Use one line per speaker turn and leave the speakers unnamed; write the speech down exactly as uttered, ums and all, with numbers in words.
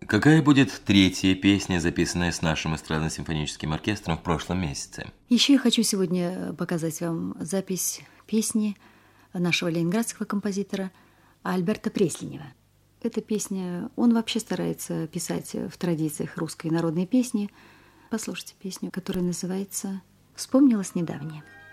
Какая будет третья песня, записанная с нашим эстрадно-симфоническим оркестром в прошлом месяце?
Еще я хочу сегодня показать вам запись песни нашего ленинградского композитора Альберта Преслинева. Эта песня, он вообще старается писать в традициях русской народной песни. Послушайте песню, которая называется «Вспомнилось недавнее».